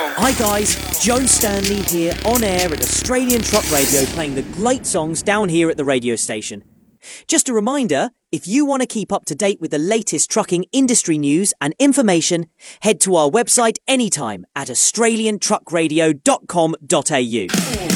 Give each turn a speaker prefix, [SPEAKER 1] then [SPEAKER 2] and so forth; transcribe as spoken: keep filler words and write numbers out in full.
[SPEAKER 1] Hi guys, Joe Stanley here on air at Australian Truck Radio playing the great songs down here at the radio station. Just a reminder, if you want to keep up to date with the latest trucking industry news and information, head to our website anytime at australian truck radio dot com dot a u.